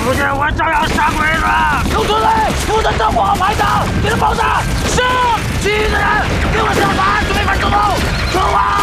不见我照样杀鬼子！ 陆村队，负责灯火和排长，给他爆炸！是，其余的人给我上马，准备反冲锋！冲啊！